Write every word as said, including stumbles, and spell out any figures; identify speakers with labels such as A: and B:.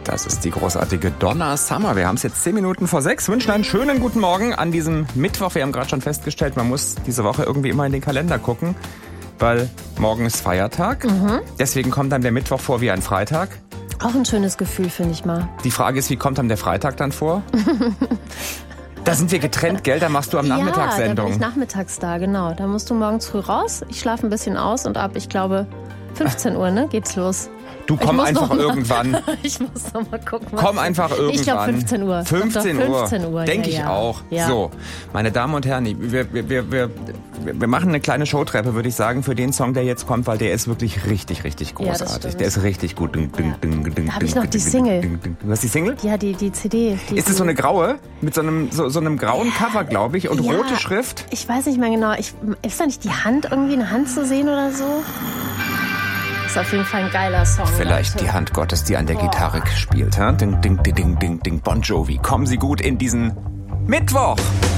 A: Das ist die großartige Donna Summer. Wir haben es jetzt zehn Minuten vor sechs. Wünschen einen schönen guten Morgen an diesem Mittwoch. Wir haben gerade schon festgestellt, man muss diese Woche irgendwie immer in den Kalender gucken, weil morgen ist Feiertag. Mhm. Deswegen kommt dann der Mittwoch vor wie ein Freitag.
B: Auch ein schönes Gefühl, finde ich mal.
A: Die Frage ist, wie kommt dann der Freitag dann vor? Da sind wir getrennt, gell? Da machst du am Nachmittag Sendung.
B: Ja, da bin ich nachmittags da, genau. Da musst du morgens früh raus. Ich schlafe ein bisschen aus und ab, ich glaube, fünfzehn Uhr, ne, geht's los.
A: Du komm einfach
B: mal,
A: irgendwann.
B: Ich muss noch mal gucken.
A: Komm einfach irgendwann.
B: Ich glaube fünfzehn Uhr.
A: fünfzehn Uhr.
B: fünfzehn Uhr.
A: Denke
B: ja,
A: ich
B: ja.
A: auch.
B: Ja.
A: So, meine Damen und Herren, wir, wir, wir, wir, wir machen eine kleine Showtreppe, würde ich sagen, für den Song, der jetzt kommt, weil der ist wirklich richtig, richtig großartig. Ja, der ist richtig gut. Ding, ding,
B: ja.
A: ding, ding,
B: da habe ich noch die Single. Ding, ding.
A: Du hast die Single?
B: Ja, die, die C D. Die,
A: ist es so eine graue? Mit so einem, so, so einem grauen Cover, glaube ich, und
B: ja,
A: rote Schrift?
B: Ich weiß nicht mehr genau. Ich, ist da nicht die Hand, irgendwie eine Hand zu sehen oder so? Ist auf jeden Fall ein geiler Song.
A: Vielleicht
B: Leute.
A: Die Hand Gottes, die an der Gitarre spielt. Ding, ding, ding, ding, ding. Bon Jovi. Kommen Sie gut in diesen Mittwoch.